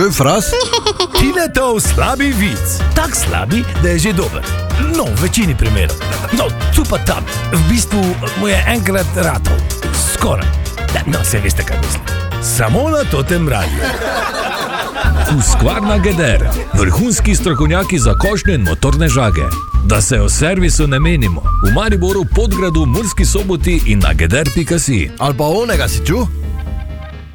Čuj, fras? Tiletov slabi vic. Tak slabi, da je že dober. No, v večini primerov. No, tu pa tam. V bistvu mu je enkrat ratov. Skoraj. No, se veste, kaj mislim. Samo na Totem radiju. Husqvarna Geder, vrhunski strokovnjaki za košnje in motorne žage. Da se o servisu ne menimo. V Mariboru, Podgradu, Murski Soboti in na geder.si. Ali pa onega si čuj?